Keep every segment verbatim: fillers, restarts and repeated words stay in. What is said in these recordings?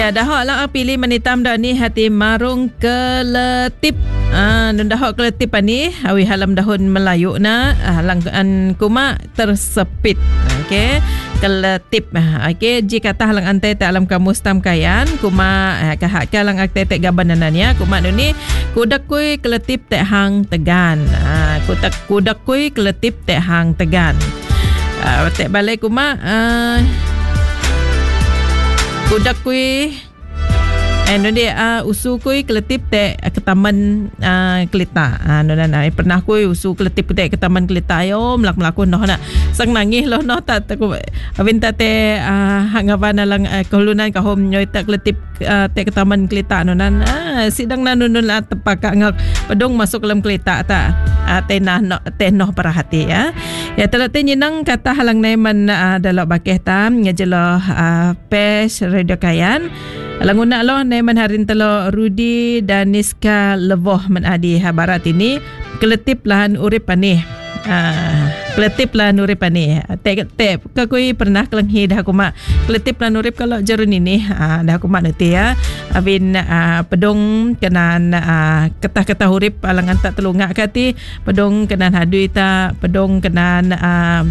Ya, dahok lang pilih menitam dah ni hati marung keletip. Ah, nun dahok keletip ni awi halam dahun Melayu na halang an kuma tersepit. Okey, keletip. Okey, jika tah lang antai ta alam kamus tamkayan kuma kahak kalang akte tek gabanannya kuma ni kudak kui keletip tek hang tegan. Ah, kudak kudak kui keletip tek hang tegan. Ah, tek balai kuma ah kudak kui and dia uh, usu kui keletip te ke taman uh, kelita uh, no na pernah kui usu keletip te ke taman kelita yo melak melakun noh nak sang nangih loh noh tak tak avinta te uh, hangawana lang uh, kahulunan kahom nyoy tak keletip uh, te ke taman kelita no nan uh, sidang nanunun la tepaka ngak pedong masuk dalam kelita ta uh, te nah no te noh perhati ya ya telate nyinang kata halang naiman uh, dalok bakeh tam ngejelo uh, pes radio kayan Languna lo neman harin telo Rudi dan Niska Levoh menadi habarat ini keletip lahan urip ani. Ah, keletip lahan urip ani. Tek tek kakui pernah kelenghi dah aku mak keletip lahan urip kalau jarun ini ah, dah aku mak nanti ya. Abin ah, pedong kenan ah, ketah-ketah urip alangan tak telungak kati pedong kenan hadui ta pedong kenan ah,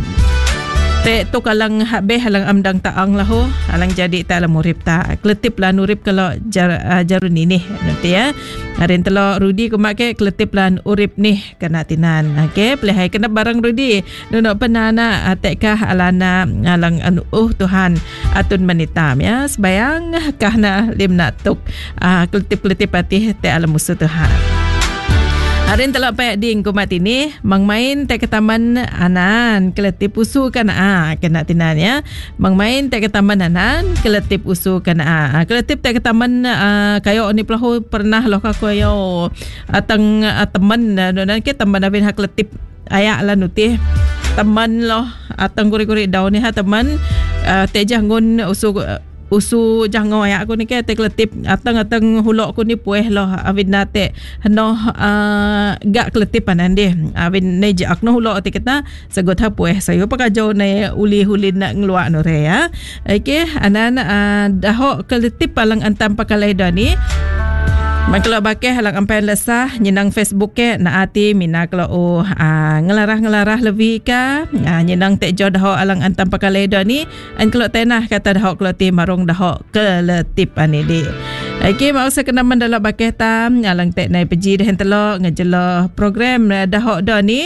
te tu kalang habeh halang amdang taang lahu halang jadi ta alam urip ta keletip lan urip kalau jar, uh, jarun ini nanti ya harin telo Rudi kumake keletip lan urip nih kena tinan okey pelihai kena barang Rudi nunok penana atekah alana halang anu uh Tuhan atun menitam ya sebayang kahna limna tuk uh, keletip-keletip patih te alam musuh Tuhan. Harin telak payak ding kumat ini mangmain tek ke taman anan keletip usu kan ah kena tinan ya mangmain tek ke taman anan keletip usu kan ah keletip tek ke taman uh, kayo ni pelahu pernah loh kayo atang uh, teman dan ke teman abin hak keletip ayak lah nutih teman loh atang kuri-kuri daun ni ha teman uh, tejah ngun usu uh, usu jangan ayak aku ni ke te keletip atang-atang hulok aku ni pueh loh avin nate no uh, gak keletip anan dia avin ne jak no hulok te kata sagot ha pueh sayo pakajo ne uli hulin nak ngeluak no re ya okey anan uh, dahok keletip palang antam pakalai dani Maklo bakeh halang ampai lesah nyenang Facebook ke naati mina klo oh uh, ngelarah-ngelarah lebih ka uh, nyenang tek jo dahok alang antam pakaledo ni an klo tenah kata dahok klo ti marung dahok keletip ani di. Okey mau sekena mandala bakeh tam alang tek nai peji dah telo ngejelo program dahok do ni.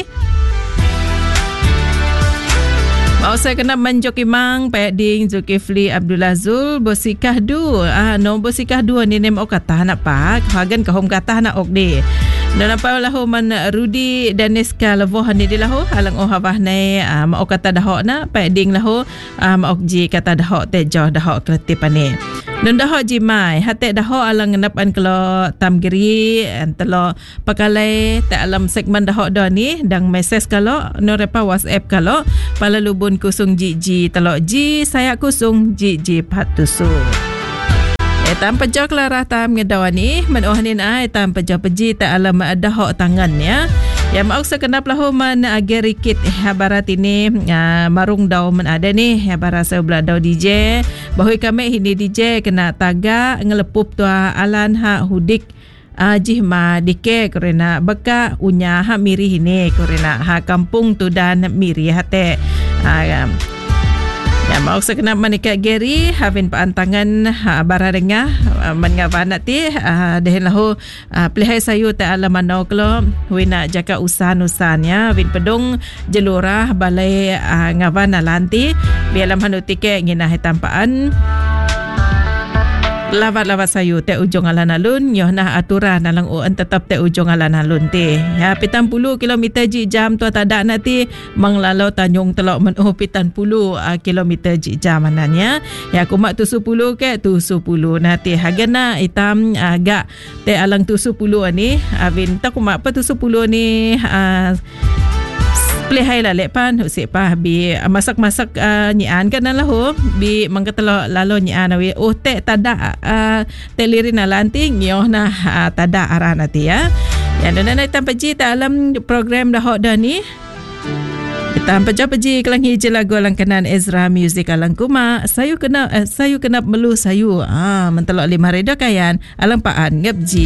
Mau saya kena menjoki mang Pak Ding Zulkifli Abdullah Zul bosikah du ah no bosikah du ni nem ok kata nak pak hagan kahom kata nak ok de dan apa lahu man Rudi dan Niska Levoh ni di lahu alang oh hawah nai ah, mau kata dahok na Pak Ding lahu ah, mau ji kata dahok tejo dahok keletip ani dan dahok jimai hate dahok alang ngenapan kelo tamgiri antelo pakalai tak alam segmen dahok do ni dang message kalau no repa WhatsApp kalau pala lubun kusung jiji telok ji saya kusung jiji patusu etam pejok larah tam ngedawan ni menohnin ai tam pejok peji tak alam dahok tangan ya ya mau sekenap lahu man agerikit habarat ini uh, marung daw man ada ni habarat sebelah daw D J bahui kami ini D J kena taga ngelepup tua alan ha hudik Uh, jihma dike korena beka unya ha miri hine korena ha kampung tu dan miri hate uh, um, ya mau sekenap manika Gary havin paantangan ha bararenga uh, mangavana ti uh, dehen lahu uh, pelihai sayu ta alamano klo wina jaka usan-usan ya win pedong jelurah balai uh, ngavana lanti bialam hanutike ngina hetampaan lawat-lawat sayu te ujung alan alun yoh nah aturan nalang uan tetap te ujung alan alun te ya pitan puluh kilometer ji jam tu tadak nanti manglalau Tanjung Telok menuh pitan puluh uh, kilometer ji jam mananya ya kumak tu sepuluh ke tu sepuluh nanti hagana hitam agak uh, te alang tu sepuluh ni avin tak kumak apa tu sepuluh ni uh, pelihai lah lepan usik pa bi masak-masak uh, nyian kan lah ho bi mangkatelo lalo nyian awi oh te tada uh, te lirin lanti nyoh nah uh, tada arah nanti ya ya dan nanti tanpa ji ta alam program dah hok dah ni Tanpa jumpa ji kelang hiji lagu alang kanan Ezra Music alang kuma sayu kena eh, sayu kena melu sayu ah mentelok lima redo kayan alang paan ngap ji